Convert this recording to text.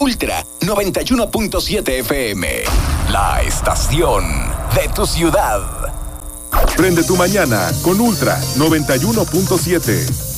Ultra 91.7 FM. La estación de tu ciudad. Prende tu mañana con Ultra 91.7.